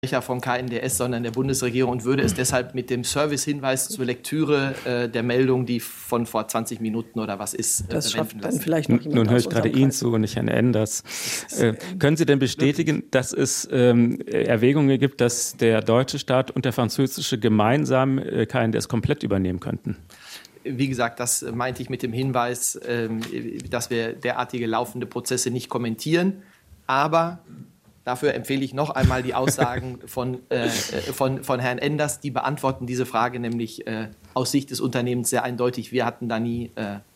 vom KNDS, sondern der Bundesregierung und würde es deshalb mit dem Servicehinweis zur Lektüre der Meldung, die von vor 20 Minuten oder was ist, das schafft dann vielleicht noch jemand. Nun höre ich gerade Ihnen zu und nicht Herrn Enders. Können Sie denn bestätigen, dass es Erwägungen gibt, dass der deutsche Staat und der französische gemeinsam KNDS komplett übernehmen könnten? Wie gesagt, das meinte ich mit dem Hinweis, dass wir derartige laufende Prozesse nicht kommentieren, aber dafür empfehle ich noch einmal die Aussagen von Herrn Enders. Die beantworten diese Frage nämlich aus Sicht des Unternehmens sehr eindeutig. Wir hatten da nie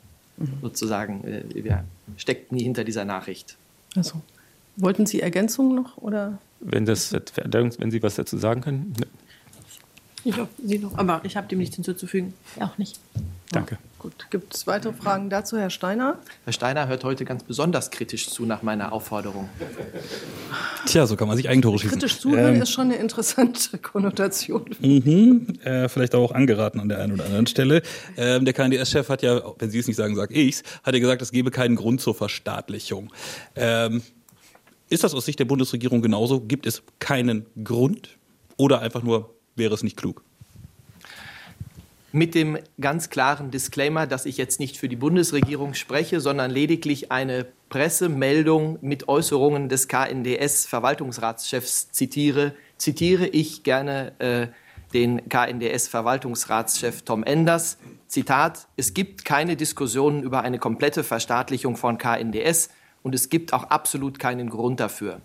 wir steckten nie hinter dieser Nachricht. Also, wollten Sie Ergänzungen noch? Oder? Wenn Sie was dazu sagen können. Ich hoffe, Sie noch. Aber ich habe dem nichts hinzuzufügen. Auch nicht. Danke. Gut, gibt es weitere Fragen dazu, Herr Steiner? Herr Steiner hört heute ganz besonders kritisch zu nach meiner Aufforderung. Tja, so kann man sich Eigentore schießen. Kritisch zuhören ist schon eine interessante Konnotation. Vielleicht auch angeraten an der einen oder anderen Stelle. Der KNDS-Chef hat ja, wenn Sie es nicht sagen, sage ich's, hat ja gesagt, es gebe keinen Grund zur Verstaatlichung. Ist das aus Sicht der Bundesregierung genauso? Gibt es keinen Grund oder einfach nur, wäre es nicht klug? Mit dem ganz klaren Disclaimer, dass ich jetzt nicht für die Bundesregierung spreche, sondern lediglich eine Pressemeldung mit Äußerungen des KNDS-Verwaltungsratschefs zitiere ich gerne den KNDS-Verwaltungsratschef Tom Enders. Zitat: Es gibt keine Diskussionen über eine komplette Verstaatlichung von KNDS und es gibt auch absolut keinen Grund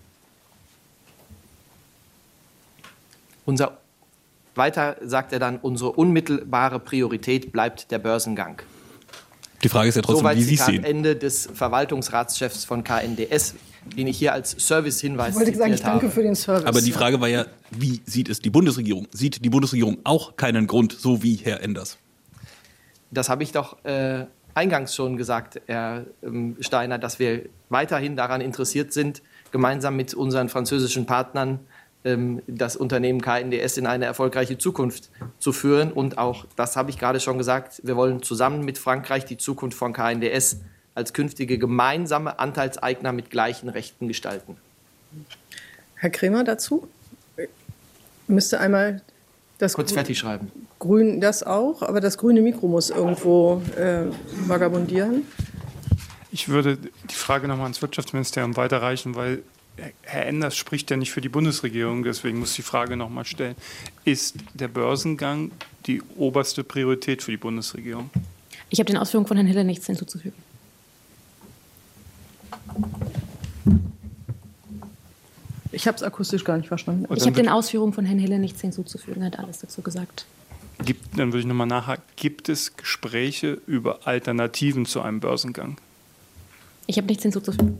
dafür. Weiter sagt er dann, unsere unmittelbare Priorität bleibt der Börsengang. Die Frage ist ja trotzdem, Soweit wie Sie es Zitat sehen. Ende des Verwaltungsratschefs von KNDS, den ich hier als Servicehinweis zitiert habe. Ich danke für den Service. Aber die Frage war ja, wie sieht es die Bundesregierung? Sieht die Bundesregierung auch keinen Grund, so wie Herr Enders? Das habe ich doch eingangs schon gesagt, Herr Steiner, dass wir weiterhin daran interessiert sind, gemeinsam mit unseren französischen Partnern das Unternehmen KNDS in eine erfolgreiche Zukunft zu führen. Und auch, das habe ich gerade schon gesagt, wir wollen zusammen mit Frankreich die Zukunft von KNDS als künftige gemeinsame Anteilseigner mit gleichen Rechten gestalten. Herr Kremer dazu? Müsste einmal das kurz fertig schreiben. Grün, das auch, aber das grüne Mikro muss irgendwo vagabundieren. Ich würde die Frage nochmal ans Wirtschaftsministerium weiterreichen, weil Herr Enders spricht ja nicht für die Bundesregierung, deswegen muss ich die Frage nochmal stellen. Ist der Börsengang die oberste Priorität für die Bundesregierung? Ich habe den Ausführungen von Herrn Hille nichts hinzuzufügen. Ich habe es akustisch gar nicht verstanden. Ich habe den Ausführungen von Herrn Hille nichts hinzuzufügen, er hat alles dazu gesagt. Dann würde ich nochmal nachhaken. Gibt es Gespräche über Alternativen zu einem Börsengang? Ich habe nichts hinzuzufügen.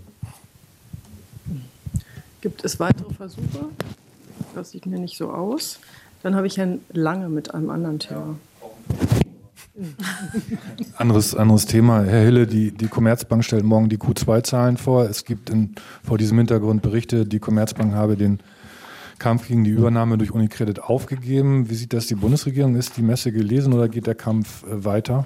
Gibt es weitere Versuche? Das sieht mir nicht so aus. Dann habe ich Herrn Lange mit einem anderen Thema. Anderes Thema. Herr Hille, die Commerzbank stellt morgen die Q2-Zahlen vor. Es gibt vor diesem Hintergrund Berichte, die Commerzbank habe den Kampf gegen die Übernahme durch Unicredit aufgegeben. Wie sieht das die Bundesregierung? Ist die Messe gelesen oder geht der Kampf weiter?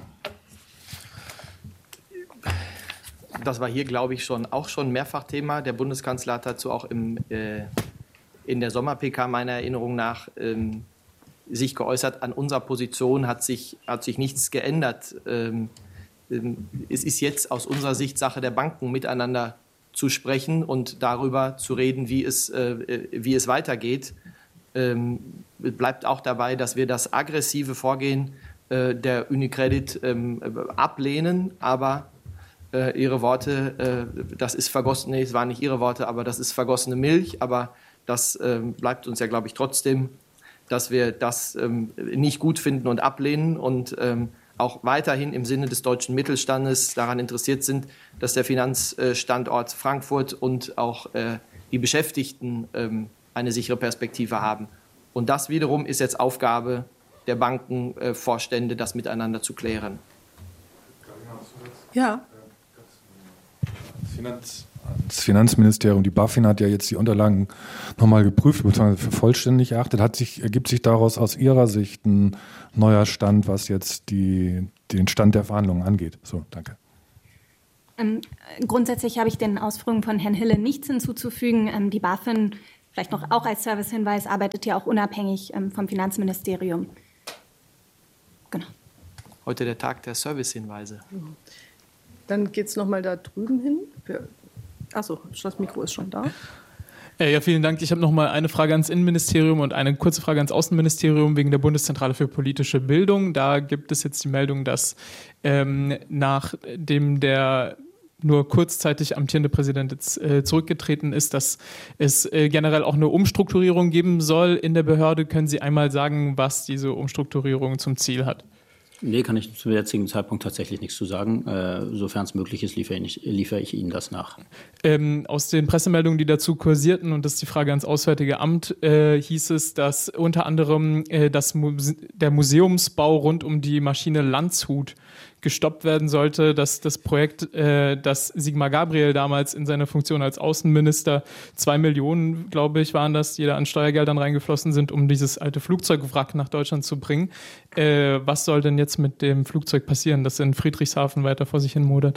Das war hier, glaube ich, auch schon mehrfach Thema. Der Bundeskanzler hat dazu auch in der Sommer-PK meiner Erinnerung nach sich geäußert. An unserer Position hat sich nichts geändert. Es ist jetzt aus unserer Sicht Sache der Banken, miteinander zu sprechen und darüber zu reden, wie es weitergeht. Bleibt auch dabei, dass wir das aggressive Vorgehen der Unicredit ablehnen, aber Ihre Worte, das ist vergossene, es waren nicht Ihre Worte, aber das ist vergossene Milch. Aber das bleibt uns ja, glaube ich, trotzdem, dass wir das nicht gut finden und ablehnen und auch weiterhin im Sinne des deutschen Mittelstandes daran interessiert sind, dass der Finanzstandort Frankfurt und auch die Beschäftigten eine sichere Perspektive haben. Und das wiederum ist jetzt Aufgabe der Bankenvorstände, das miteinander zu klären. Ja. Das Finanzministerium, die BaFin, hat ja jetzt die Unterlagen nochmal geprüft bzw. für vollständig erachtet. Ergibt sich daraus aus Ihrer Sicht ein neuer Stand, was jetzt den Stand der Verhandlungen angeht? So, danke. Grundsätzlich habe ich den Ausführungen von Herrn Hille nichts hinzuzufügen. Die BaFin vielleicht noch auch als Servicehinweis, arbeitet ja auch unabhängig vom Finanzministerium. Genau. Heute der Tag der Servicehinweise. Dann geht es nochmal da drüben hin. Achso, das Mikro ist schon da. Ja, vielen Dank. Ich habe noch mal eine Frage ans Innenministerium und eine kurze Frage ans Außenministerium wegen der Bundeszentrale für politische Bildung. Da gibt es jetzt die Meldung, dass nachdem der nur kurzzeitig amtierende Präsident jetzt zurückgetreten ist, dass es generell auch eine Umstrukturierung geben soll in der Behörde. Können Sie einmal sagen, was diese Umstrukturierung zum Ziel hat? Nee, kann ich zum jetzigen Zeitpunkt tatsächlich nichts zu sagen. Sofern es möglich ist, liefere ich Ihnen das nach. Aus den Pressemeldungen, die dazu kursierten, und das ist die Frage ans Auswärtige Amt, hieß es, dass unter anderem der Museumsbau rund um die Maschine Landshut gestoppt werden sollte, dass das Projekt, das Sigmar Gabriel damals in seiner Funktion als Außenminister 2 Millionen, glaube ich, waren das, die da an Steuergeldern reingeflossen sind, um dieses alte Flugzeugwrack nach Deutschland zu bringen. Was soll denn jetzt mit dem Flugzeug passieren, das in Friedrichshafen weiter vor sich hin modert?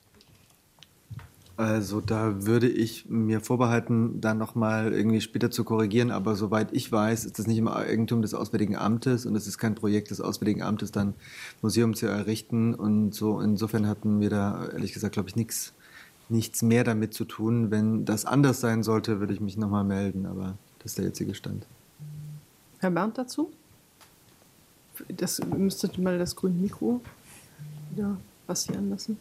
Also da würde ich mir vorbehalten, dann nochmal irgendwie später zu korrigieren, aber soweit ich weiß, ist das nicht im Eigentum des Auswärtigen Amtes und es ist kein Projekt des Auswärtigen Amtes, dann Museum zu errichten, und so insofern hatten wir da ehrlich gesagt, glaube ich, nichts mehr damit zu tun. Wenn das anders sein sollte, würde ich mich nochmal melden, aber das ist der jetzige Stand. Herr Berndt dazu? Das müsstet mal das grüne Mikro wieder passieren lassen.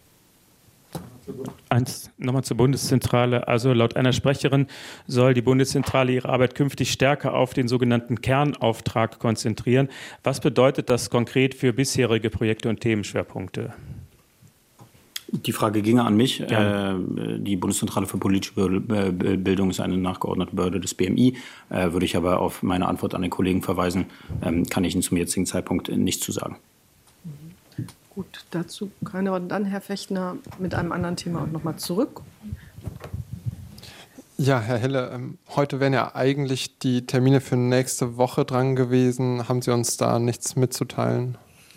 Eins nochmal zur Bundeszentrale. Also laut einer Sprecherin soll die Bundeszentrale ihre Arbeit künftig stärker auf den sogenannten Kernauftrag konzentrieren. Was bedeutet das konkret für bisherige Projekte und Themenschwerpunkte? Die Frage ginge an mich. Die Bundeszentrale für politische Bildung ist eine nachgeordnete Behörde des BMI. Würde ich aber auf meine Antwort an den Kollegen verweisen, kann ich Ihnen zum jetzigen Zeitpunkt nichts zu sagen. Gut, dazu keine Worte. Dann Herr Fechtner mit einem anderen Thema und nochmal zurück. Ja, Herr Hille, heute wären ja eigentlich die Termine für nächste Woche dran gewesen. Haben Sie uns da nichts mitzuteilen?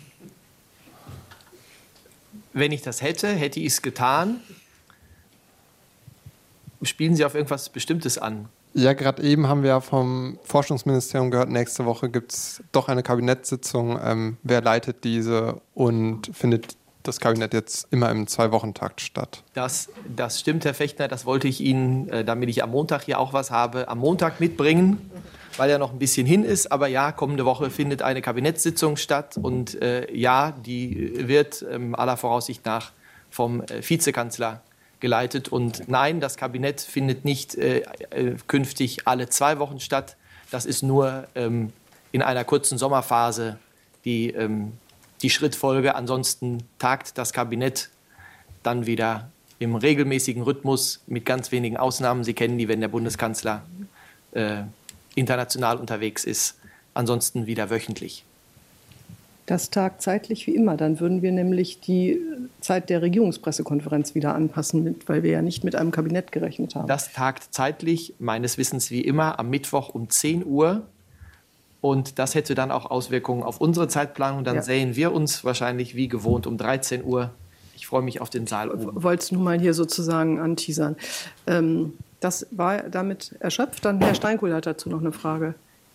Wenn ich das hätte ich es getan. Spielen Sie auf irgendwas Bestimmtes an? Ja, gerade eben haben wir ja vom Forschungsministerium gehört, nächste Woche gibt es doch eine Kabinettssitzung. Wer leitet diese und findet das Kabinett jetzt immer im 2-Wochen-Takt statt? Das stimmt, Herr Fechtner. Das wollte ich Ihnen, damit ich am Montag hier auch was habe, am Montag mitbringen, weil ja noch ein bisschen hin ist. Aber ja, kommende Woche findet eine Kabinettssitzung statt. Und ja, die wird aller Voraussicht nach vom Vizekanzler geleitet. Und nein, das Kabinett findet nicht künftig alle 2 Wochen statt. Das ist nur in einer kurzen Sommerphase die Schrittfolge. Ansonsten tagt das Kabinett dann wieder im regelmäßigen Rhythmus mit ganz wenigen Ausnahmen. Sie kennen die, wenn der Bundeskanzler international unterwegs ist. Ansonsten wieder wöchentlich. Das tagt zeitlich wie immer. Dann würden wir nämlich die Zeit der Regierungspressekonferenz wieder anpassen, weil wir ja nicht mit einem Kabinett gerechnet haben. Das tagt zeitlich, meines Wissens wie immer, am Mittwoch um 10 Uhr. Und das hätte dann auch Auswirkungen auf unsere Zeitplanung. Dann sehen wir uns wahrscheinlich wie gewohnt um 13 Uhr. Ich freue mich auf den Saal oben. Wollt's nun mal hier sozusagen anteasern. Das war damit erschöpft. Dann Herr Steinkohl hat dazu noch eine Frage.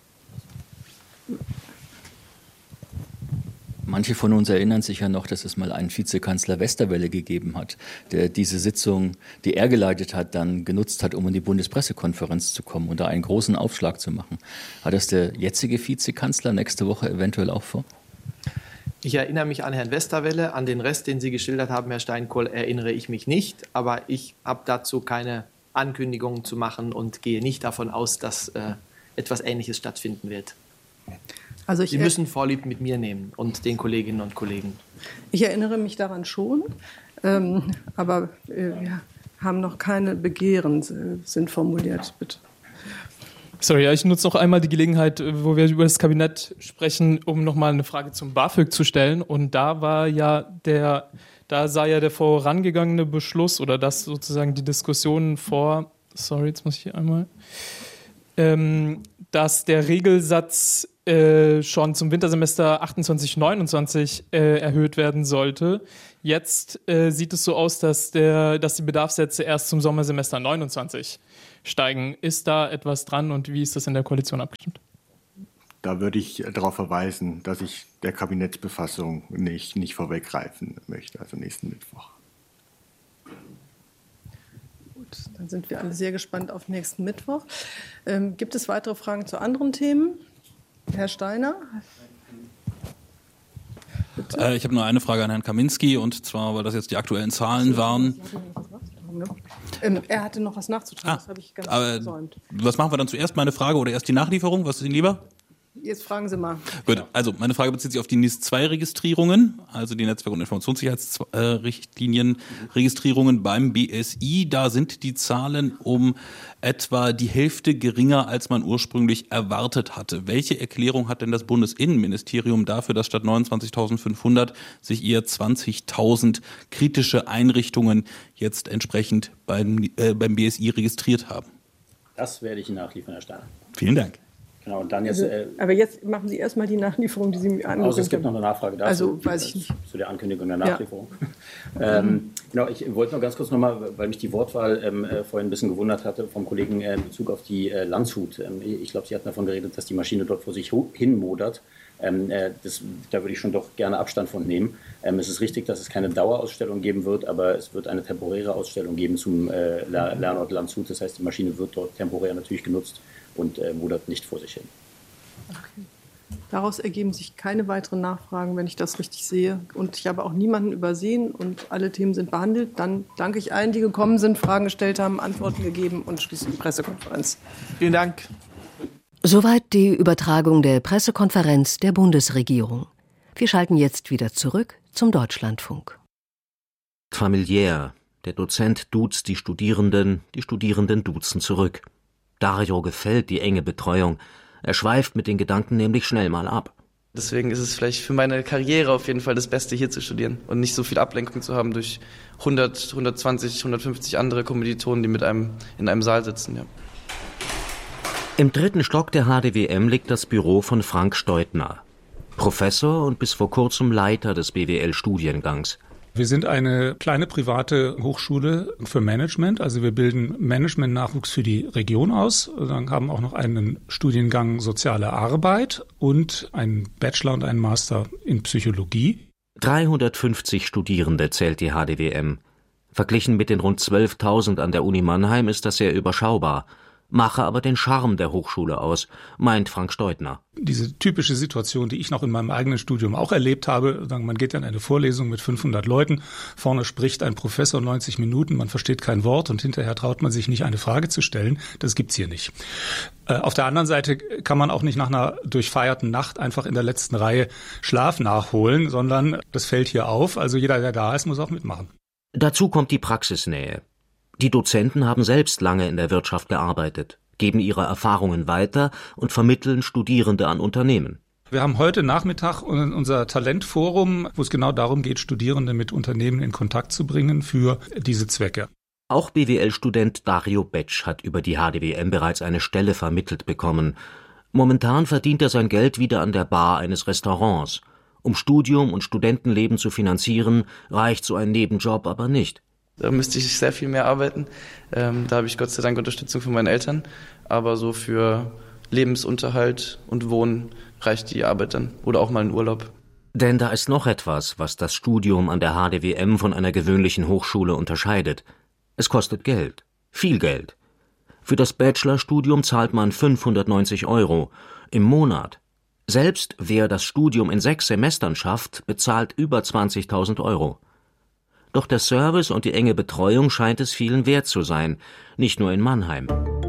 Manche von uns erinnern sich ja noch, dass es mal einen Vizekanzler Westerwelle gegeben hat, der diese Sitzung, die er geleitet hat, dann genutzt hat, um in die Bundespressekonferenz zu kommen und da einen großen Aufschlag zu machen. Hat das der jetzige Vizekanzler nächste Woche eventuell auch vor? Ich erinnere mich an Herrn Westerwelle. An den Rest, den Sie geschildert haben, Herr Steinkohl, erinnere ich mich nicht. Aber ich habe dazu keine Ankündigungen zu machen und gehe nicht davon aus, dass etwas Ähnliches stattfinden wird. Also Sie müssen Vorlieb mit mir nehmen und den Kolleginnen und Kollegen. Ich erinnere mich daran schon, aber wir haben noch keine Begehren sind formuliert, bitte. Sorry, ja, ich nutze noch einmal die Gelegenheit, wo wir über das Kabinett sprechen, um nochmal eine Frage zum BAföG zu stellen. Und da war ja da sah ja der vorangegangene Beschluss oder das sozusagen die Diskussion vor, jetzt muss ich hier einmal, dass der Regelsatz schon zum Wintersemester 28/29 erhöht werden sollte. Jetzt sieht es so aus, dass die Bedarfssätze erst zum Sommersemester 29 steigen. Ist da etwas dran und wie ist das in der Koalition abgestimmt? Da würde ich darauf verweisen, dass ich der Kabinettsbefassung nicht vorweggreifen möchte, also nächsten Mittwoch. Gut, dann sind wir alle sehr gespannt auf nächsten Mittwoch. Gibt es weitere Fragen zu anderen Themen? Herr Steiner? Ich habe nur eine Frage an Herrn Kaminski, und zwar, weil das jetzt die aktuellen Zahlen waren. Er hatte noch was nachzutragen, das habe ich ganz versäumt. Was machen wir dann zuerst? Meine Frage oder erst die Nachlieferung? Was ist Ihnen lieber? Jetzt fragen Sie mal. Gut, also meine Frage bezieht sich auf die NIS-2-Registrierungen, also die Netzwerk- und Informationssicherheitsrichtlinien-Registrierungen beim BSI. Da sind die Zahlen um etwa die Hälfte geringer, als man ursprünglich erwartet hatte. Welche Erklärung hat denn das Bundesinnenministerium dafür, dass statt 29.500 sich eher 20.000 kritische Einrichtungen jetzt entsprechend beim BSI registriert haben? Das werde ich Ihnen nachliefern, Herr Steiner. Vielen Dank. Genau, und dann jetzt, aber jetzt machen Sie erstmal die Nachlieferung, die Sie mir angekündigt haben. Also es gibt noch eine Nachfrage dazu, also, weiß ich nicht. Zu der Ankündigung der Nachlieferung. Ja. Genau, ich wollte noch ganz kurz nochmal, weil mich die Wortwahl vorhin ein bisschen gewundert hatte vom Kollegen in Bezug auf die Landshut. Ich glaube, Sie hatten davon geredet, dass die Maschine dort vor sich hin modert. Da würde ich schon doch gerne Abstand von nehmen. Es ist richtig, dass es keine Dauerausstellung geben wird, aber es wird eine temporäre Ausstellung geben zum Lernort Landshut. Das heißt, die Maschine wird dort temporär natürlich genutzt und modert nicht vor sich hin. Okay. Daraus ergeben sich keine weiteren Nachfragen, wenn ich das richtig sehe. Und ich habe auch niemanden übersehen und alle Themen sind behandelt. Dann danke ich allen, die gekommen sind, Fragen gestellt haben, Antworten gegeben und schließe die Pressekonferenz. Vielen Dank. Soweit die Übertragung der Pressekonferenz der Bundesregierung. Wir schalten jetzt wieder zurück zum Deutschlandfunk. Familiär. Der Dozent duzt die Studierenden duzen zurück. Dario gefällt die enge Betreuung. Er schweift mit den Gedanken nämlich schnell mal ab. Deswegen ist es vielleicht für meine Karriere auf jeden Fall das Beste, hier zu studieren und nicht so viel Ablenkung zu haben durch 100, 120, 150 andere Kommilitonen, die mit einem in einem Saal sitzen. Ja. Im 3. Stock der HDWM liegt das Büro von Frank Steutner, Professor und bis vor kurzem Leiter des BWL-Studiengangs. Wir sind eine kleine private Hochschule für Management, also wir bilden Management-Nachwuchs für die Region aus. Dann haben auch noch einen Studiengang Soziale Arbeit und einen Bachelor und einen Master in Psychologie. 350 Studierende zählt die HDWM. Verglichen mit den rund 12.000 an der Uni Mannheim ist das sehr überschaubar. Mache aber den Charme der Hochschule aus, meint Frank Steutner. Diese typische Situation, die ich noch in meinem eigenen Studium auch erlebt habe, man geht in eine Vorlesung mit 500 Leuten, vorne spricht ein Professor 90 Minuten, man versteht kein Wort und hinterher traut man sich nicht, eine Frage zu stellen. Das gibt's hier nicht. Auf der anderen Seite kann man auch nicht nach einer durchfeierten Nacht einfach in der letzten Reihe Schlaf nachholen, sondern das fällt hier auf. Also jeder, der da ist, muss auch mitmachen. Dazu kommt die Praxisnähe. Die Dozenten haben selbst lange in der Wirtschaft gearbeitet, geben ihre Erfahrungen weiter und vermitteln Studierende an Unternehmen. Wir haben heute Nachmittag unser Talentforum, wo es genau darum geht, Studierende mit Unternehmen in Kontakt zu bringen für diese Zwecke. Auch BWL-Student Dario Betsch hat über die HDWM bereits eine Stelle vermittelt bekommen. Momentan verdient er sein Geld wieder an der Bar eines Restaurants. Um Studium und Studentenleben zu finanzieren, reicht so ein Nebenjob aber nicht. Da müsste ich sehr viel mehr arbeiten. Da habe ich Gott sei Dank Unterstützung von meinen Eltern. Aber so für Lebensunterhalt und Wohnen reicht die Arbeit dann. Oder auch mal ein Urlaub. Denn da ist noch etwas, was das Studium an der HDWM von einer gewöhnlichen Hochschule unterscheidet. Es kostet Geld. Viel Geld. Für das Bachelorstudium zahlt man 590 € im Monat. Selbst wer das Studium in 6 Semestern schafft, bezahlt über 20.000 €. Doch der Service und die enge Betreuung scheint es vielen wert zu sein, nicht nur in Mannheim.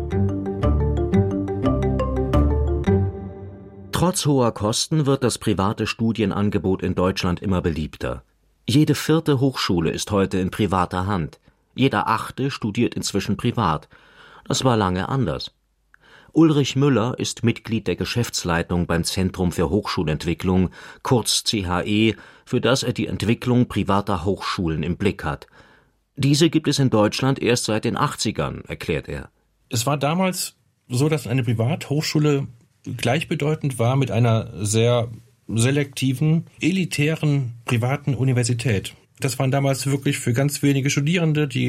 Trotz hoher Kosten wird das private Studienangebot in Deutschland immer beliebter. Jede 4. Hochschule ist heute in privater Hand. Jeder 8. studiert inzwischen privat. Das war lange anders. Ulrich Müller ist Mitglied der Geschäftsleitung beim Zentrum für Hochschulentwicklung, kurz CHE, für das er die Entwicklung privater Hochschulen im Blick hat. Diese gibt es in Deutschland erst seit den 80ern, erklärt er. Es war damals so, dass eine Privathochschule gleichbedeutend war mit einer sehr selektiven, elitären privaten Universität. Das waren damals wirklich für ganz wenige Studierende, die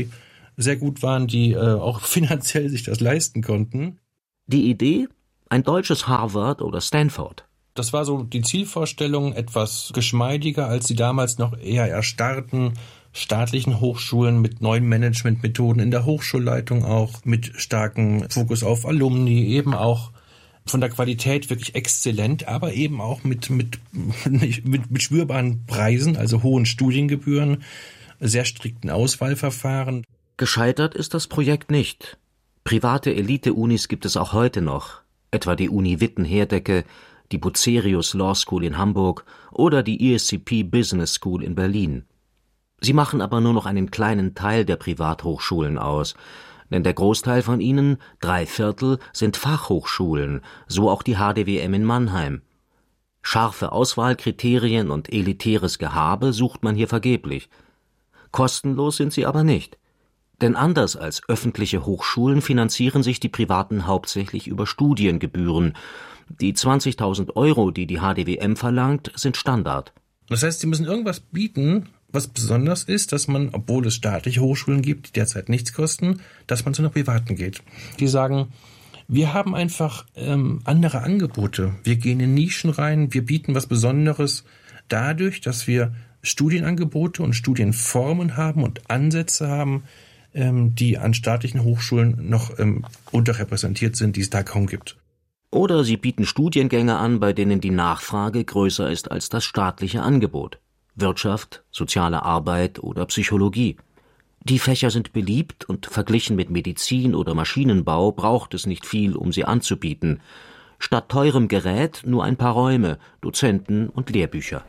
sehr gut waren, die auch finanziell sich das leisten konnten. Die Idee? Ein deutsches Harvard oder Stanford. Das war so die Zielvorstellung, etwas geschmeidiger als die damals noch eher erstarrten staatlichen Hochschulen mit neuen Managementmethoden in der Hochschulleitung auch, mit starkem Fokus auf Alumni, eben auch von der Qualität wirklich exzellent, aber eben auch mit spürbaren Preisen, also hohen Studiengebühren, sehr strikten Auswahlverfahren. Gescheitert ist das Projekt nicht. Private Elite-Unis gibt es auch heute noch, etwa die Uni Witten-Herdecke, die Bucerius Law School in Hamburg oder die ESCP Business School in Berlin. Sie machen aber nur noch einen kleinen Teil der Privathochschulen aus, denn der Großteil von ihnen, 3/4, sind Fachhochschulen, so auch die HDWM in Mannheim. Scharfe Auswahlkriterien und elitäres Gehabe sucht man hier vergeblich. Kostenlos sind sie aber nicht. Denn anders als öffentliche Hochschulen finanzieren sich die Privaten hauptsächlich über Studiengebühren. Die 20.000 €, die die HDWM verlangt, sind Standard. Das heißt, sie müssen irgendwas bieten, was besonders ist, dass man, obwohl es staatliche Hochschulen gibt, die derzeit nichts kosten, dass man zu einer privaten geht. Die sagen, wir haben einfach andere Angebote. Wir gehen in Nischen rein, wir bieten was Besonderes dadurch, dass wir Studienangebote und Studienformen haben und Ansätze haben, die an staatlichen Hochschulen noch unterrepräsentiert sind, die es da kaum gibt. Oder sie bieten Studiengänge an, bei denen die Nachfrage größer ist als das staatliche Angebot. Wirtschaft, soziale Arbeit oder Psychologie. Die Fächer sind beliebt und verglichen mit Medizin oder Maschinenbau braucht es nicht viel, um sie anzubieten. Statt teurem Gerät nur ein paar Räume, Dozenten und Lehrbücher.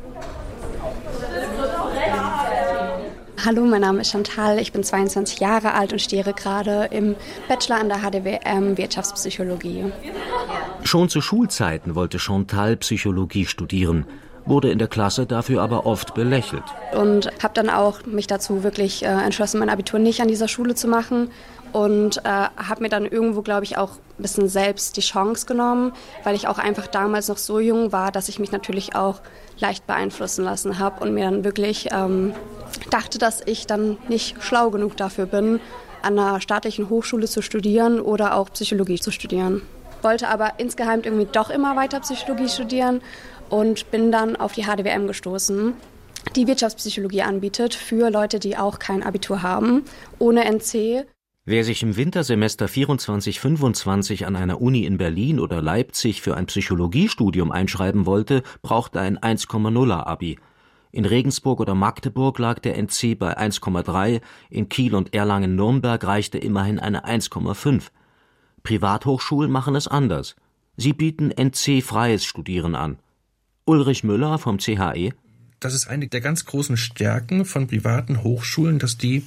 Hallo, mein Name ist Chantal, ich bin 22 Jahre alt und studiere gerade im Bachelor an der HDWM Wirtschaftspsychologie. Schon zu Schulzeiten wollte Chantal Psychologie studieren, wurde in der Klasse dafür aber oft belächelt. Und habe dann auch mich dazu wirklich entschlossen, mein Abitur nicht an dieser Schule zu machen. Und habe mir dann irgendwo, glaube ich, auch ein bisschen selbst die Chance genommen, weil ich auch einfach damals noch so jung war, dass ich mich natürlich auch leicht beeinflussen lassen habe und mir dann wirklich dachte, dass ich dann nicht schlau genug dafür bin, an einer staatlichen Hochschule zu studieren oder auch Psychologie zu studieren. Wollte aber insgeheim irgendwie doch immer weiter Psychologie studieren und bin dann auf die HDWM gestoßen, die Wirtschaftspsychologie anbietet für Leute, die auch kein Abitur haben, ohne NC. Wer sich im Wintersemester 24/25 an einer Uni in Berlin oder Leipzig für ein Psychologiestudium einschreiben wollte, brauchte ein 1,0er Abi. In Regensburg oder Magdeburg lag der NC bei 1,3, in Kiel und Erlangen-Nürnberg reichte immerhin eine 1,5. Privathochschulen machen es anders. Sie bieten NC-freies Studieren an. Ulrich Müller vom CHE. Das ist eine der ganz großen Stärken von privaten Hochschulen, dass die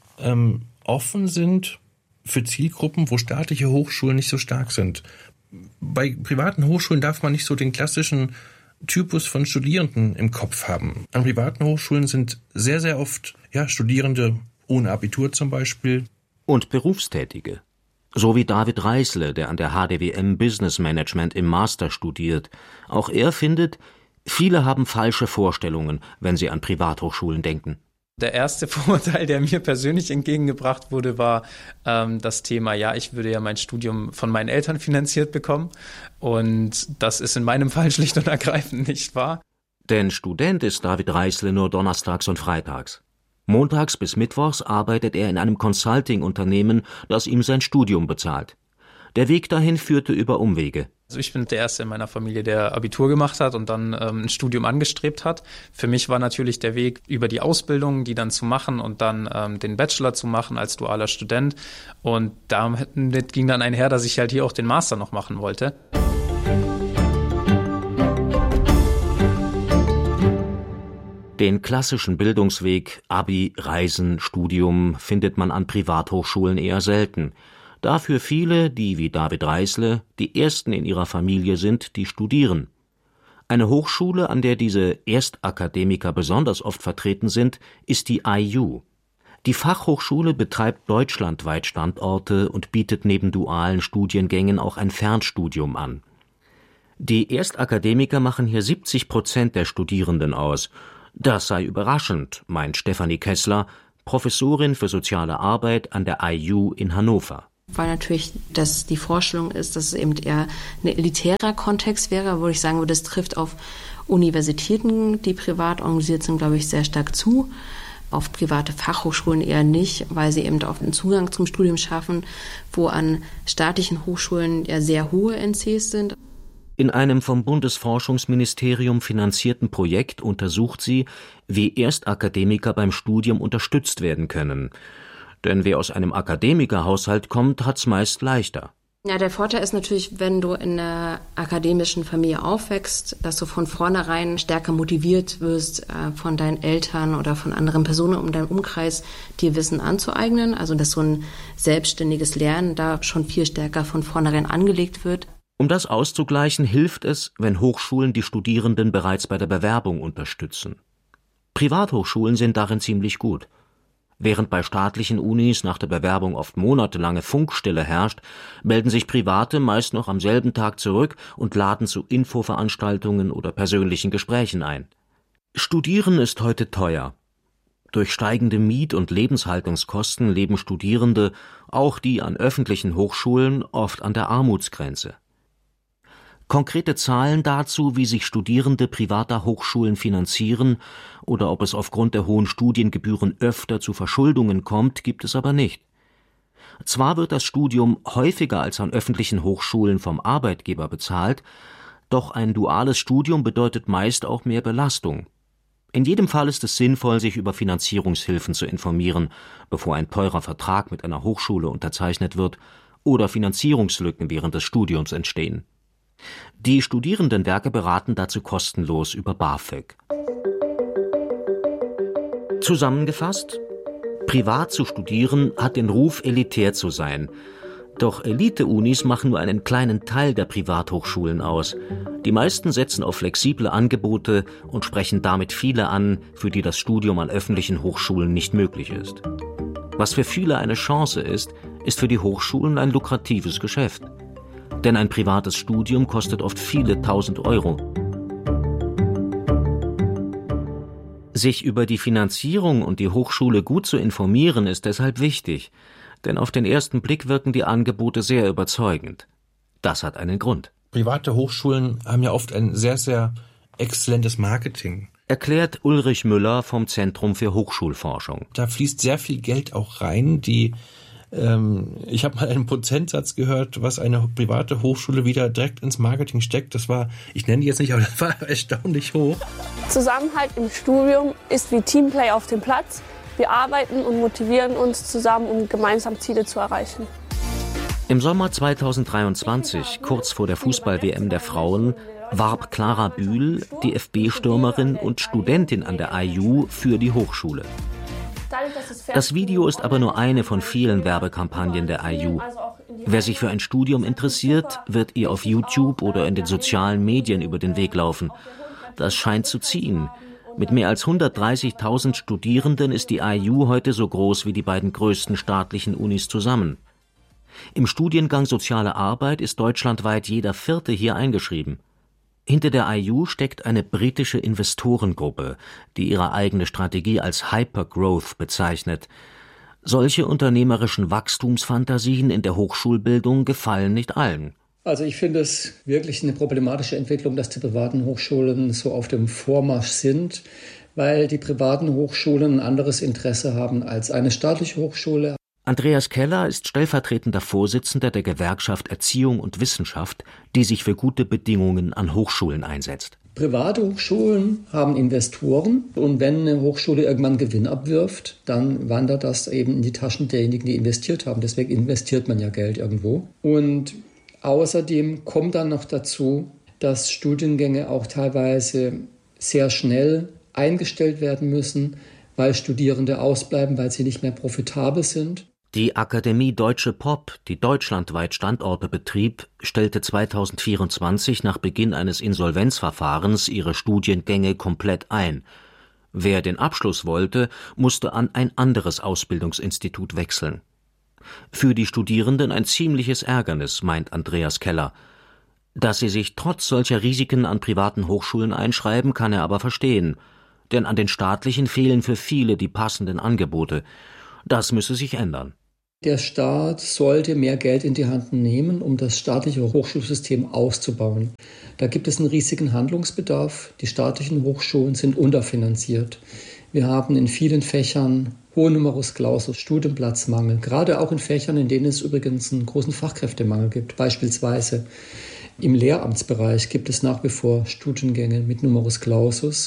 offen sind für Zielgruppen, wo staatliche Hochschulen nicht so stark sind. Bei privaten Hochschulen darf man nicht so den klassischen Typus von Studierenden im Kopf haben. An privaten Hochschulen sind sehr, sehr oft Studierende ohne Abitur zum Beispiel. Und Berufstätige. So wie David Reisle, der an der HDWM Business Management im Master studiert. Auch er findet, viele haben falsche Vorstellungen, wenn sie an Privathochschulen denken. Der erste Vorurteil, der mir persönlich entgegengebracht wurde, war das Thema, ich würde ja mein Studium von meinen Eltern finanziert bekommen. Und das ist in meinem Fall schlicht und ergreifend nicht wahr. Denn Student ist David Reisle nur donnerstags und freitags. Montags bis mittwochs arbeitet er in einem Consulting-Unternehmen, das ihm sein Studium bezahlt. Der Weg dahin führte über Umwege. Also ich bin der Erste in meiner Familie, der Abitur gemacht hat und dann ein Studium angestrebt hat. Für mich war natürlich der Weg über die Ausbildung, die dann zu machen und dann den Bachelor zu machen als dualer Student. Und damit ging dann einher, dass ich halt hier auch den Master noch machen wollte. Den klassischen Bildungsweg, Abi, Reisen, Studium, findet man an Privathochschulen eher selten. Dafür viele, die wie David Reisle die Ersten in ihrer Familie sind, die studieren. Eine Hochschule, an der diese Erstakademiker besonders oft vertreten sind, ist die IU. Die Fachhochschule betreibt deutschlandweit Standorte und bietet neben dualen Studiengängen auch ein Fernstudium an. Die Erstakademiker machen hier 70% der Studierenden aus. Das sei überraschend, meint Stefanie Kessler, Professorin für soziale Arbeit an der IU in Hannover. Weil natürlich dass die Vorstellung ist, dass es eben eher ein elitärer Kontext wäre, wo ich sagen würde, das trifft auf Universitäten, die privat organisiert sind, glaube ich, sehr stark zu. Auf private Fachhochschulen eher nicht, weil sie eben auch einen Zugang zum Studium schaffen, wo an staatlichen Hochschulen ja sehr hohe NCs sind. In einem vom Bundesforschungsministerium finanzierten Projekt untersucht sie, wie Erstakademiker beim Studium unterstützt werden können. Denn wer aus einem Akademikerhaushalt kommt, hat's meist leichter. Ja, der Vorteil ist natürlich, wenn du in einer akademischen Familie aufwächst, dass du von vornherein stärker motiviert wirst, von deinen Eltern oder von anderen Personen um deinen Umkreis dir Wissen anzueignen. Also dass so ein selbstständiges Lernen da schon viel stärker von vornherein angelegt wird. Um das auszugleichen, hilft es, wenn Hochschulen die Studierenden bereits bei der Bewerbung unterstützen. Privathochschulen sind darin ziemlich gut. Während bei staatlichen Unis nach der Bewerbung oft monatelange Funkstille herrscht, melden sich Private meist noch am selben Tag zurück und laden zu Infoveranstaltungen oder persönlichen Gesprächen ein. Studieren ist heute teuer. Durch steigende Miet- und Lebenshaltungskosten leben Studierende, auch die an öffentlichen Hochschulen, oft an der Armutsgrenze. Konkrete Zahlen dazu, wie sich Studierende privater Hochschulen finanzieren oder ob es aufgrund der hohen Studiengebühren öfter zu Verschuldungen kommt, gibt es aber nicht. Zwar wird das Studium häufiger als an öffentlichen Hochschulen vom Arbeitgeber bezahlt, doch ein duales Studium bedeutet meist auch mehr Belastung. In jedem Fall ist es sinnvoll, sich über Finanzierungshilfen zu informieren, bevor ein teurer Vertrag mit einer Hochschule unterzeichnet wird oder Finanzierungslücken während des Studiums entstehen. Die Studierendenwerke beraten dazu kostenlos über BAföG. Zusammengefasst: Privat zu studieren hat den Ruf, elitär zu sein. Doch Elite-Unis machen nur einen kleinen Teil der Privathochschulen aus. Die meisten setzen auf flexible Angebote und sprechen damit viele an, für die das Studium an öffentlichen Hochschulen nicht möglich ist. Was für viele eine Chance ist, ist für die Hochschulen ein lukratives Geschäft. Denn ein privates Studium kostet oft viele tausend Euro. Sich über die Finanzierung und die Hochschule gut zu informieren, ist deshalb wichtig. Denn auf den ersten Blick wirken die Angebote sehr überzeugend. Das hat einen Grund. Private Hochschulen haben ja oft ein sehr, sehr exzellentes Marketing. Erklärt Ulrich Müller vom Zentrum für Hochschulforschung. Da fließt sehr viel Geld auch rein, ich habe mal einen Prozentsatz gehört, was eine private Hochschule wieder direkt ins Marketing steckt. Das war, ich nenne die jetzt nicht, aber das war erstaunlich hoch. Zusammenhalt im Studium ist wie Teamplay auf dem Platz. Wir arbeiten und motivieren uns zusammen, um gemeinsam Ziele zu erreichen. Im Sommer 2023, kurz vor der Fußball-WM der Frauen, warb Clara Bühl, DFB-Stürmerin und Studentin an der IU, für die Hochschule. Das Video ist aber nur eine von vielen Werbekampagnen der IU. Wer sich für ein Studium interessiert, wird ihr auf YouTube oder in den sozialen Medien über den Weg laufen. Das scheint zu ziehen. Mit mehr als 130.000 Studierenden ist die IU heute so groß wie die beiden größten staatlichen Unis zusammen. Im Studiengang Soziale Arbeit ist deutschlandweit jeder Vierte hier eingeschrieben. Hinter der IU steckt eine britische Investorengruppe, die ihre eigene Strategie als Hypergrowth bezeichnet. Solche unternehmerischen Wachstumsfantasien in der Hochschulbildung gefallen nicht allen. Also ich finde es wirklich eine problematische Entwicklung, dass die privaten Hochschulen so auf dem Vormarsch sind, weil die privaten Hochschulen ein anderes Interesse haben als eine staatliche Hochschule. Andreas Keller ist stellvertretender Vorsitzender der Gewerkschaft Erziehung und Wissenschaft, die sich für gute Bedingungen an Hochschulen einsetzt. Private Hochschulen haben Investoren und wenn eine Hochschule irgendwann Gewinn abwirft, dann wandert das eben in die Taschen derjenigen, die investiert haben. Deswegen investiert man ja Geld irgendwo. Und außerdem kommt dann noch dazu, dass Studiengänge auch teilweise sehr schnell eingestellt werden müssen, weil Studierende ausbleiben, weil sie nicht mehr profitabel sind. Die Akademie Deutsche Pop, die deutschlandweit Standorte betrieb, stellte 2024 nach Beginn eines Insolvenzverfahrens ihre Studiengänge komplett ein. Wer den Abschluss wollte, musste an ein anderes Ausbildungsinstitut wechseln. Für die Studierenden ein ziemliches Ärgernis, meint Andreas Keller. Dass sie sich trotz solcher Risiken an privaten Hochschulen einschreiben, kann er aber verstehen. Denn an den staatlichen fehlen für viele die passenden Angebote. Das müsse sich ändern. Der Staat sollte mehr Geld in die Hand nehmen, um das staatliche Hochschulsystem auszubauen. Da gibt es einen riesigen Handlungsbedarf. Die staatlichen Hochschulen sind unterfinanziert. Wir haben in vielen Fächern hohen Numerus Clausus, Studienplatzmangel, gerade auch in Fächern, in denen es übrigens einen großen Fachkräftemangel gibt. Beispielsweise im Lehramtsbereich gibt es nach wie vor Studiengänge mit Numerus Clausus.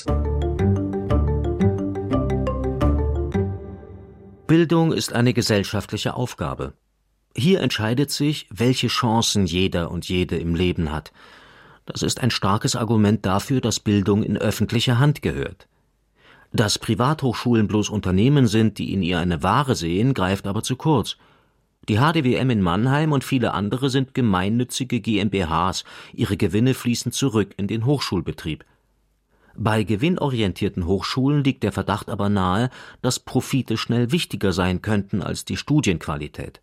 Bildung ist eine gesellschaftliche Aufgabe. Hier entscheidet sich, welche Chancen jeder und jede im Leben hat. Das ist ein starkes Argument dafür, dass Bildung in öffentliche Hand gehört. Dass Privathochschulen bloß Unternehmen sind, die in ihr eine Ware sehen, greift aber zu kurz. Die HDWM in Mannheim und viele andere sind gemeinnützige GmbHs. Ihre Gewinne fließen zurück in den Hochschulbetrieb. Bei gewinnorientierten Hochschulen liegt der Verdacht aber nahe, dass Profite schnell wichtiger sein könnten als die Studienqualität.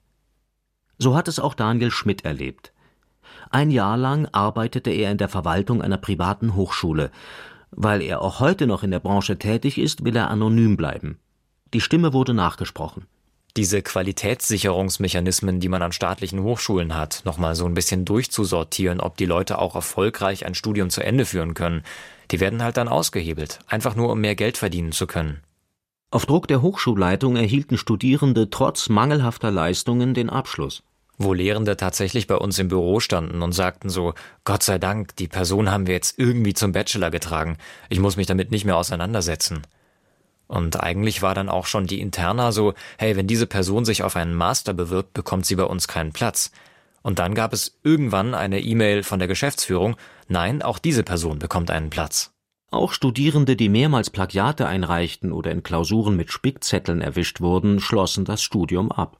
So hat es auch Daniel Schmidt erlebt. Ein Jahr lang arbeitete er in der Verwaltung einer privaten Hochschule. Weil er auch heute noch in der Branche tätig ist, will er anonym bleiben. Die Stimme wurde nachgesprochen. Diese Qualitätssicherungsmechanismen, die man an staatlichen Hochschulen hat, nochmal so ein bisschen durchzusortieren, ob die Leute auch erfolgreich ein Studium zu Ende führen können, die werden halt dann ausgehebelt, einfach nur um mehr Geld verdienen zu können. Auf Druck der Hochschulleitung erhielten Studierende trotz mangelhafter Leistungen den Abschluss. Wo Lehrende tatsächlich bei uns im Büro standen und sagten so, Gott sei Dank, die Person haben wir jetzt irgendwie zum Bachelor getragen, ich muss mich damit nicht mehr auseinandersetzen. Und eigentlich war dann auch schon die Interna so, hey, wenn diese Person sich auf einen Master bewirbt, bekommt sie bei uns keinen Platz. Und dann gab es irgendwann eine E-Mail von der Geschäftsführung, nein, auch diese Person bekommt einen Platz. Auch Studierende, die mehrmals Plagiate einreichten oder in Klausuren mit Spickzetteln erwischt wurden, schlossen das Studium ab.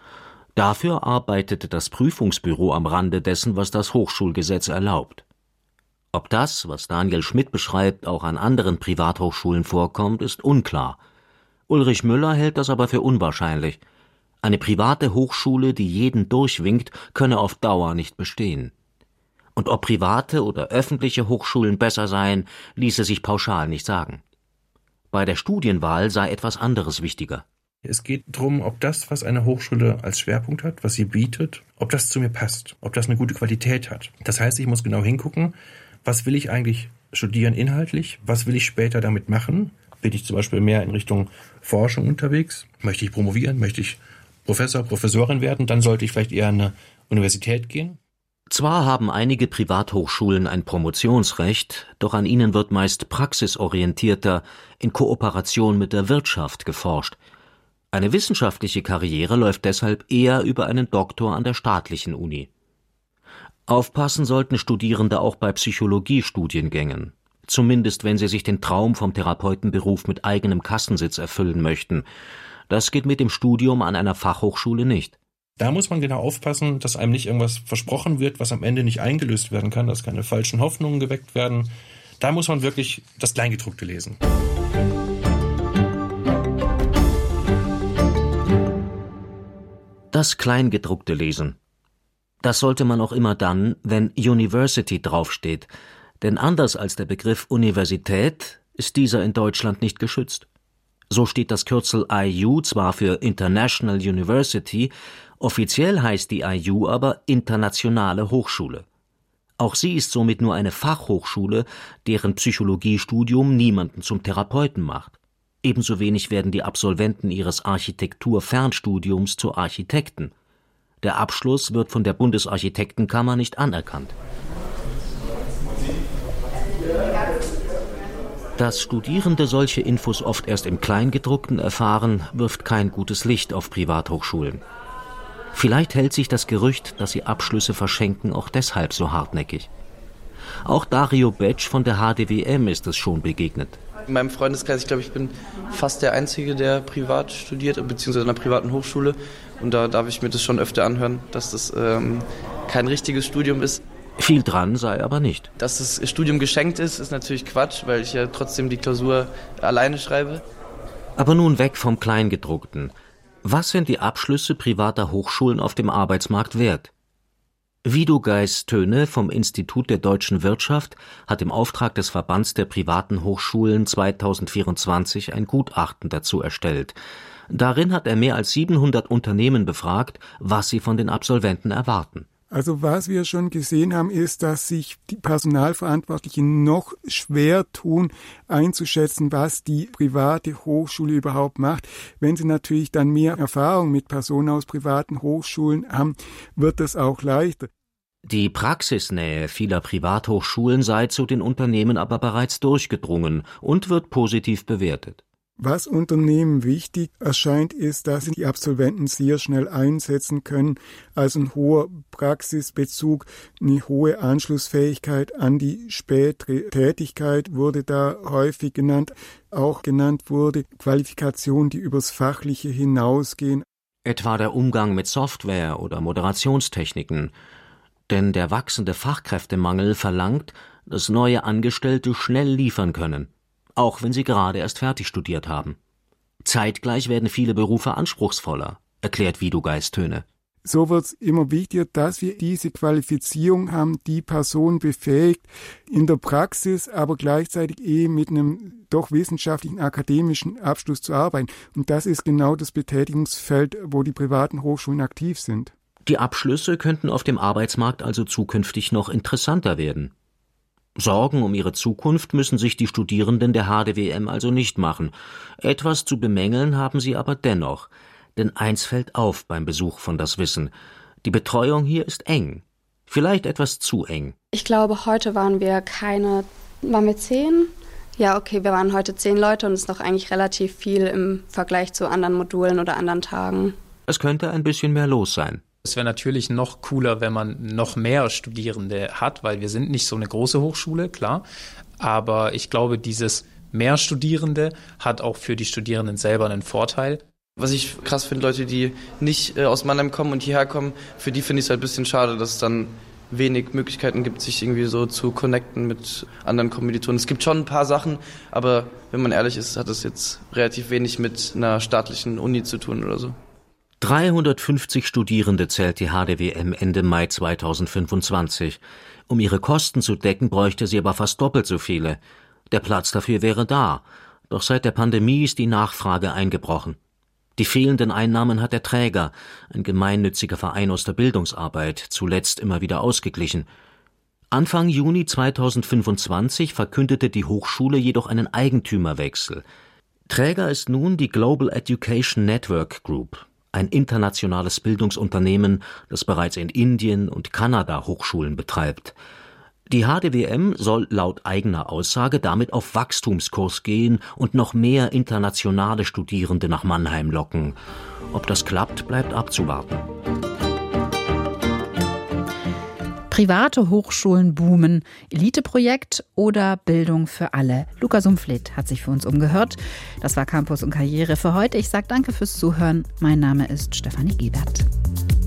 Dafür arbeitete das Prüfungsbüro am Rande dessen, was das Hochschulgesetz erlaubt. Ob das, was Daniel Schmidt beschreibt, auch an anderen Privathochschulen vorkommt, ist unklar. Ulrich Müller hält das aber für unwahrscheinlich. Eine private Hochschule, die jeden durchwinkt, könne auf Dauer nicht bestehen. Und ob private oder öffentliche Hochschulen besser seien, ließe sich pauschal nicht sagen. Bei der Studienwahl sei etwas anderes wichtiger. Es geht darum, ob das, was eine Hochschule als Schwerpunkt hat, was sie bietet, ob das zu mir passt, ob das eine gute Qualität hat. Das heißt, ich muss genau hingucken, was will ich eigentlich studieren inhaltlich, was will ich später damit machen. Bin ich zum Beispiel mehr in Richtung Forschung unterwegs? Möchte ich promovieren? Möchte ich Professor, Professorin werden? Dann sollte ich vielleicht eher an eine Universität gehen. Zwar haben einige Privathochschulen ein Promotionsrecht, doch an ihnen wird meist praxisorientierter, in Kooperation mit der Wirtschaft geforscht. Eine wissenschaftliche Karriere läuft deshalb eher über einen Doktor an der staatlichen Uni. Aufpassen sollten Studierende auch bei Psychologiestudiengängen, zumindest wenn sie sich den Traum vom Therapeutenberuf mit eigenem Kassensitz erfüllen möchten. Das geht mit dem Studium an einer Fachhochschule nicht. Da muss man genau aufpassen, dass einem nicht irgendwas versprochen wird, was am Ende nicht eingelöst werden kann, dass keine falschen Hoffnungen geweckt werden. Da muss man wirklich das Kleingedruckte lesen. Das Kleingedruckte lesen. Das sollte man auch immer dann, wenn University draufsteht, denn anders als der Begriff Universität ist dieser in Deutschland nicht geschützt. So steht das Kürzel IU zwar für International University, offiziell heißt die IU aber Internationale Hochschule. Auch sie ist somit nur eine Fachhochschule, deren Psychologiestudium niemanden zum Therapeuten macht. Ebenso wenig werden die Absolventen ihres Architektur-Fernstudiums zu Architekten. Der Abschluss wird von der Bundesarchitektenkammer nicht anerkannt. Dass Studierende solche Infos oft erst im Kleingedruckten erfahren, wirft kein gutes Licht auf Privathochschulen. Vielleicht hält sich das Gerücht, dass sie Abschlüsse verschenken, auch deshalb so hartnäckig. Auch Dario Betsch von der HDWM ist es schon begegnet. In meinem Freundeskreis, ich glaube, ich bin fast der Einzige, der privat studiert, beziehungsweise an einer privaten Hochschule. Und da darf ich mir das schon öfter anhören, dass das kein richtiges Studium ist. Viel dran sei aber nicht. Dass das Studium geschenkt ist natürlich Quatsch, weil ich ja trotzdem die Klausur alleine schreibe. Aber nun weg vom Kleingedruckten. Was sind die Abschlüsse privater Hochschulen auf dem Arbeitsmarkt wert? Widugeis Töne vom Institut der Deutschen Wirtschaft hat im Auftrag des Verbands der privaten Hochschulen 2024 ein Gutachten dazu erstellt. Darin hat er mehr als 700 Unternehmen befragt, was sie von den Absolventen erwarten. Also was wir schon gesehen haben, ist, dass sich die Personalverantwortlichen noch schwer tun, einzuschätzen, was die private Hochschule überhaupt macht. Wenn sie natürlich dann mehr Erfahrung mit Personen aus privaten Hochschulen haben, wird das auch leichter. Die Praxisnähe vieler Privathochschulen sei zu den Unternehmen aber bereits durchgedrungen und wird positiv bewertet. Was Unternehmen wichtig erscheint, ist, dass sie die Absolventen sehr schnell einsetzen können. Also ein hoher Praxisbezug, eine hohe Anschlussfähigkeit an die spätere Tätigkeit wurde da häufig genannt. Auch genannt wurde Qualifikationen, die übers Fachliche hinausgehen. Etwa der Umgang mit Software oder Moderationstechniken. Denn der wachsende Fachkräftemangel verlangt, dass neue Angestellte schnell liefern können, auch wenn sie gerade erst fertig studiert haben. Zeitgleich werden viele Berufe anspruchsvoller, erklärt Widugeis Töne. So wird es immer wichtiger, dass wir diese Qualifizierung haben, die Person befähigt, in der Praxis, aber gleichzeitig mit einem doch wissenschaftlichen, akademischen Abschluss zu arbeiten. Und das ist genau das Betätigungsfeld, wo die privaten Hochschulen aktiv sind. Die Abschlüsse könnten auf dem Arbeitsmarkt also zukünftig noch interessanter werden. Sorgen um ihre Zukunft müssen sich die Studierenden der HDWM also nicht machen. Etwas zu bemängeln haben sie aber dennoch. Denn eins fällt auf beim Besuch von Das Wissen: Die Betreuung hier ist eng. Vielleicht etwas zu eng. Ich glaube, heute waren wir 10? Ja, okay, wir waren heute 10 Leute und es ist noch eigentlich relativ viel im Vergleich zu anderen Modulen oder anderen Tagen. Es könnte ein bisschen mehr los sein. Es wäre natürlich noch cooler, wenn man noch mehr Studierende hat, weil wir sind nicht so eine große Hochschule, klar. Aber ich glaube, dieses mehr Studierende hat auch für die Studierenden selber einen Vorteil. Was ich krass finde, Leute, die nicht aus Mannheim kommen und hierher kommen, für die finde ich es halt ein bisschen schade, dass es dann wenig Möglichkeiten gibt, sich irgendwie so zu connecten mit anderen Kommilitonen. Es gibt schon ein paar Sachen, aber wenn man ehrlich ist, hat es jetzt relativ wenig mit einer staatlichen Uni zu tun oder so. 350 Studierende zählt die HDWM Ende Mai 2025. Um ihre Kosten zu decken, bräuchte sie aber fast doppelt so viele. Der Platz dafür wäre da. Doch seit der Pandemie ist die Nachfrage eingebrochen. Die fehlenden Einnahmen hat der Träger, ein gemeinnütziger Verein aus der Bildungsarbeit, zuletzt immer wieder ausgeglichen. Anfang Juni 2025 verkündete die Hochschule jedoch einen Eigentümerwechsel. Träger ist nun die Global Education Network Group, ein internationales Bildungsunternehmen, das bereits in Indien und Kanada Hochschulen betreibt. Die HDWM soll laut eigener Aussage damit auf Wachstumskurs gehen und noch mehr internationale Studierende nach Mannheim locken. Ob das klappt, bleibt abzuwarten. Private Hochschulen boomen, Eliteprojekt oder Bildung für alle? Luca Sumpfleth hat sich für uns umgehört. Das war Campus und Karriere für heute. Ich sage danke fürs Zuhören. Mein Name ist Stefanie Gebert.